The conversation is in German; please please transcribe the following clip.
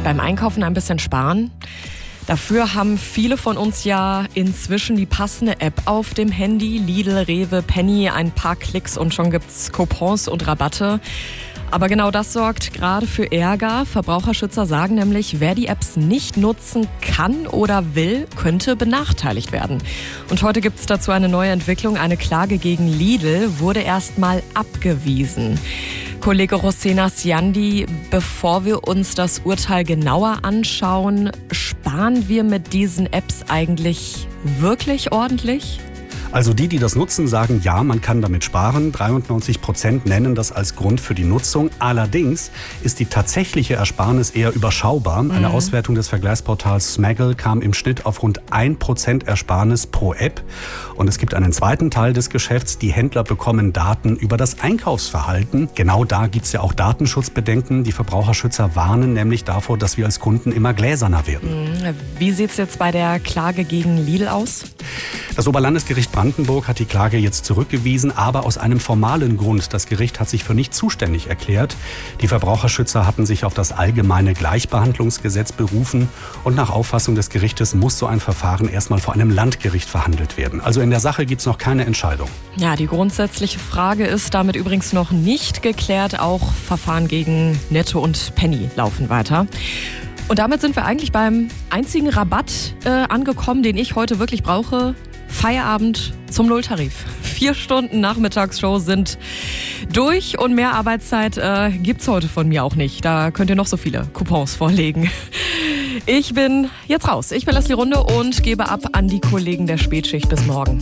beim Einkaufen ein bisschen sparen? Dafür haben viele von uns ja inzwischen die passende App auf dem Handy. Lidl, Rewe, Penny, ein paar Klicks und schon gibt's Coupons und Rabatte. Aber genau das sorgt gerade für Ärger. Verbraucherschützer sagen nämlich, wer die Apps nicht nutzen kann oder will, könnte benachteiligt werden. Und heute gibt es dazu eine neue Entwicklung. Eine Klage gegen Lidl wurde erstmal abgewiesen. Kollege Rosenas Jandi, bevor wir uns das Urteil genauer anschauen, sparen wir mit diesen Apps eigentlich wirklich ordentlich? Also die das nutzen, sagen, ja, man kann damit sparen. 93% nennen das als Grund für die Nutzung. Allerdings ist die tatsächliche Ersparnis eher überschaubar. Eine Auswertung des Vergleichsportals Smaggle kam im Schnitt auf rund 1% Ersparnis pro App. Und es gibt einen zweiten Teil des Geschäfts. Die Händler bekommen Daten über das Einkaufsverhalten. Genau da gibt es ja auch Datenschutzbedenken. Die Verbraucherschützer warnen nämlich davor, dass wir als Kunden immer gläserner werden. Wie sieht es jetzt bei der Klage gegen Lidl aus? Das Oberlandesgericht Brandenburg hat die Klage jetzt zurückgewiesen, aber aus einem formalen Grund. Das Gericht hat sich für nicht zuständig erklärt. Die Verbraucherschützer hatten sich auf das allgemeine Gleichbehandlungsgesetz berufen und nach Auffassung des Gerichtes muss so ein Verfahren erstmal vor einem Landgericht verhandelt werden. Also in der Sache gibt es noch keine Entscheidung. Ja, die grundsätzliche Frage ist damit übrigens noch nicht geklärt. Auch Verfahren gegen Netto und Penny laufen weiter. Und damit sind wir eigentlich beim einzigen Rabatt angekommen, den ich heute wirklich brauche. Feierabend zum Nulltarif. 4 Stunden Nachmittagsshow sind durch und mehr Arbeitszeit gibt's heute von mir auch nicht. Da könnt ihr noch so viele Coupons vorlegen. Ich bin jetzt raus. Ich bin Leslie Runde und gebe ab an die Kollegen der Spätschicht. Bis morgen.